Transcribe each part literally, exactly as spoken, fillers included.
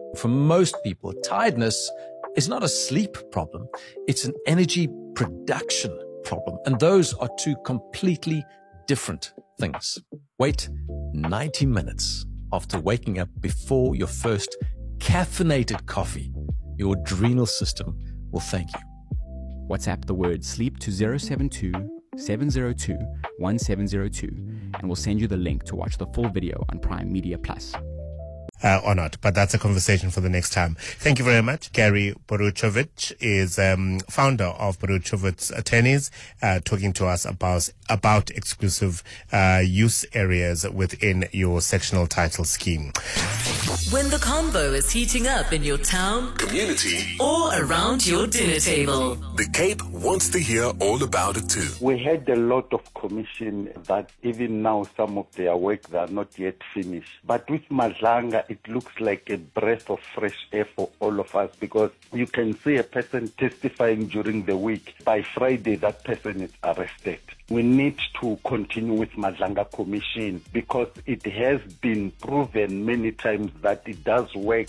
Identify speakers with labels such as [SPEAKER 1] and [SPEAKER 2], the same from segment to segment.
[SPEAKER 1] For most people, tiredness is not a sleep problem. It's an energy production problem. And those are two completely different things. Wait ninety minutes after waking up before your first caffeinated coffee. Your adrenal system will thank you.
[SPEAKER 2] WhatsApp the word sleep to zero seven two, seven zero two, one seven zero two and we'll send you the link to watch the full video on Prime Media Plus.
[SPEAKER 3] Uh, or not, but that's a conversation for the next time. Thank you very much. Gary Boruchovic is um, founder of Boruchovic Attorneys, uh, talking to us about about exclusive uh, use areas within your sectional title scheme.
[SPEAKER 4] When the combo is heating up in your town,
[SPEAKER 5] community,
[SPEAKER 4] or around your dinner table,
[SPEAKER 5] the Cape wants to hear all about it too.
[SPEAKER 6] We had a lot of commission that even now some of their work they are not yet finished. But with Madlanga, it looks like a breath of fresh air for all of us, because you can see a person testifying during the week. By Friday, that person is arrested. We need to continue with Madlanga Commission because it has been proven many times that it does work.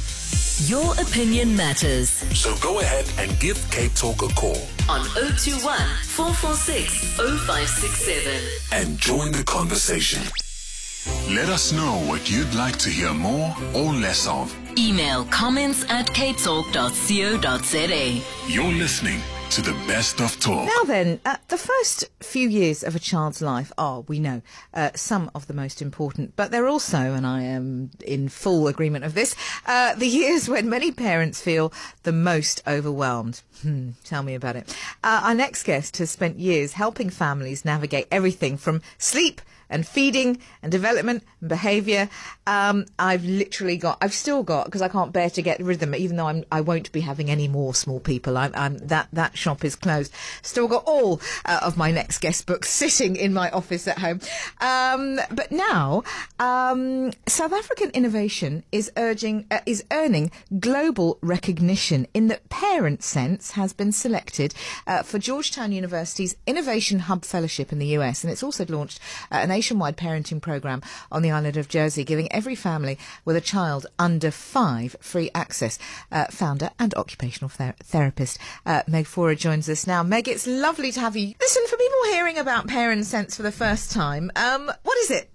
[SPEAKER 4] Your opinion matters.
[SPEAKER 5] So go ahead and give Cape Talk a call
[SPEAKER 4] on zero two one, four four six, zero five six seven
[SPEAKER 5] and join the conversation. Let us know what you'd like to hear more or less of.
[SPEAKER 4] Email comments at capetalk dot co dot za.
[SPEAKER 5] You're listening to the best of talk.
[SPEAKER 7] Now then, uh, the first few years of a child's life are, we know, uh, some of the most important, but they're also, and I am in full agreement of this, uh, the years when many parents feel the most overwhelmed. Hmm, tell me about it. Uh, our next guest has spent years helping families navigate everything from sleep and feeding and development and behaviour. Um, I've literally got, I've still got, because I can't bear to get rid of them, even though I'm, I won't be having any more small people. I'm, I'm that that shop is closed. Still got all uh, of my next guest books sitting in my office at home. Um, but now, um, South African innovation is urging uh, is earning global recognition in that Parent Sense has been selected uh, for Georgetown University's Innovation Hub Fellowship in the U S, and it's also launched uh, an nationwide parenting programme on the island of Jersey, giving every family with a child under five free access. Uh, founder and occupational ther- therapist uh, Meg Fora joins us now. Meg, it's lovely to have you. Listen, for people hearing about Parent Sense for the first time, um, what is it?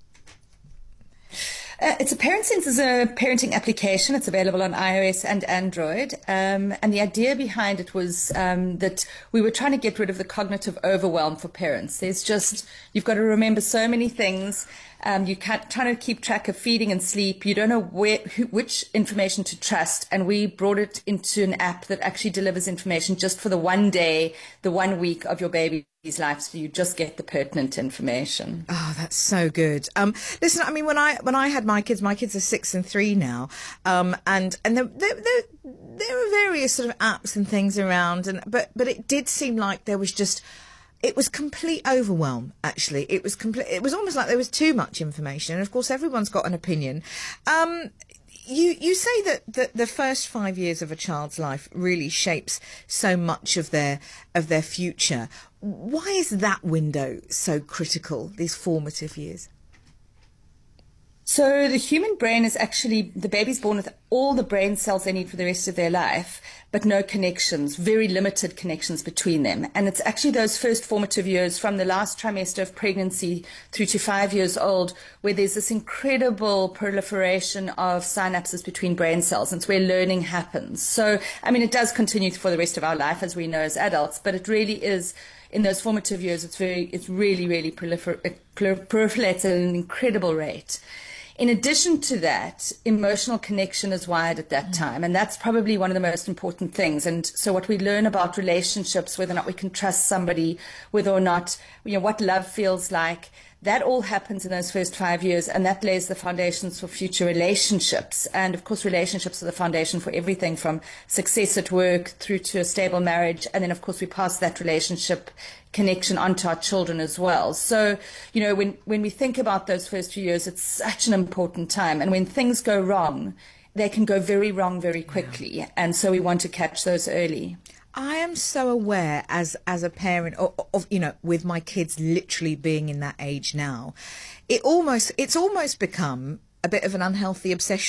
[SPEAKER 8] Uh, it's a Parent Sense is a parenting application. It's available on iOS and Android. Um, and the idea behind it was um, that we were trying to get rid of the cognitive overwhelm for parents. There's just, you've got to remember so many things. Um, you can't trying to keep track of feeding and sleep. You don't know where, who, which information to trust. And we brought it into an app that actually delivers information just for the one day, the one week of your baby's life, so you just get the pertinent information.
[SPEAKER 7] Oh, that's so good. Um, listen, I mean, when I when I had my kids, my kids are six and three now, um, and and there, there, there, there are various sort of apps and things around, and but but it did seem like there was just. It was complete overwhelm, actually. It was complete. It was almost like there was too much information. And, of course, everyone's got an opinion. Um, you you say that, that the first five years of a child's life really shapes so much of their of their future. Why is that window so critical, these formative years?
[SPEAKER 8] So the human brain is actually, the baby's born with all the brain cells they need for the rest of their life, but no connections, very limited connections between them. And it's actually those first formative years from the last trimester of pregnancy through to five years old where there's this incredible proliferation of synapses between brain cells. And it's where learning happens. So, I mean, it does continue for the rest of our life, as we know as adults, but it really is, in those formative years, it's very, it's really, really prolifer- it proliferates at an incredible rate. In addition to that, emotional connection is wired at that time, and that's probably one of the most important things. And so what we learn about relationships, whether or not we can trust somebody, whether or not, you know, what love feels like, that all happens in those first five years, and that lays the foundations for future relationships. And, of course, relationships are the foundation for everything from success at work through to a stable marriage. And then, of course, we pass that relationship connection onto our children as well. So, you know, when, when we think about those first few years, it's such an important time. And when things go wrong, they can go very wrong very quickly. Yeah. And so we want to catch those early.
[SPEAKER 7] I am so aware as as a parent of, of, you know, with my kids literally being in that age now, it almost it's almost become a bit of an unhealthy obsession.